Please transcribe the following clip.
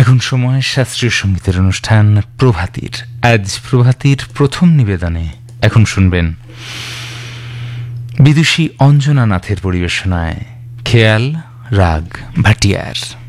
এখন সময় শাস্ত্রীয় সঙ্গীতের অনুষ্ঠান প্রভাতীর। আজ প্রভাতীর প্রথম নিবেদনে এখন শুনবেন বিদুষী অঞ্জনা নাথের পরিবেশনায় খেয়াল রাগ ভাটিয়ার।